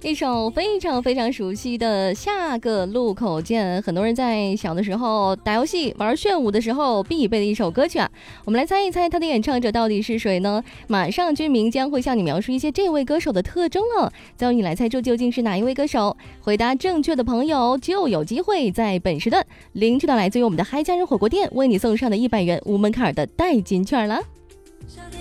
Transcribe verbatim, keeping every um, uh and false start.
一首非常非常熟悉的下个路口见，很多人在小的时候打游戏玩炫舞的时候必备的一首歌曲啊。我们来猜一猜它的演唱者到底是谁呢？马上军明将会向你描述一些这位歌手的特征了，再由你来猜出究竟是哪一位歌手。回答正确的朋友就有机会在本时段领取到来自于我们的嗨家人火锅店为你送上的一百元无门槛的代金券了。